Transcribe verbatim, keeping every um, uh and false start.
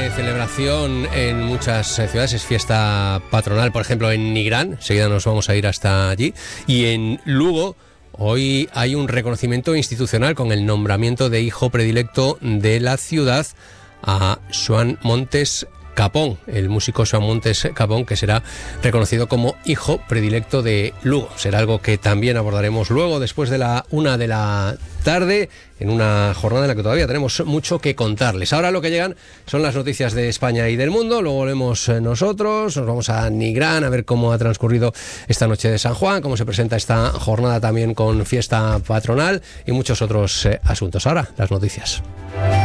de celebración en muchas ciudades, es fiesta patronal, por ejemplo en Nigrán, enseguida nos vamos a ir hasta allí, y en Lugo hoy hay un reconocimiento institucional con el nombramiento de hijo predilecto de la ciudad a Xoán Montes Capón, el músico Xoán Montes Capón, que será reconocido como hijo predilecto de Lugo. Será algo que también abordaremos luego, después de la una de la tarde, en una jornada en la que todavía tenemos mucho que contarles. Ahora lo que llegan son las noticias de España y del mundo, luego volvemos nosotros, nos vamos a Nigrán a ver cómo ha transcurrido esta noche de San Juan, cómo se presenta esta jornada también con fiesta patronal y muchos otros eh, asuntos. Ahora, las noticias.